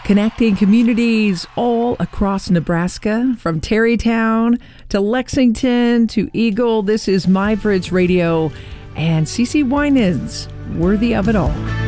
Connecting communities all across Nebraska, from Terrytown to Lexington to Eagle. This is My Bridge Radio and CeCe Winans, Worthy of It All.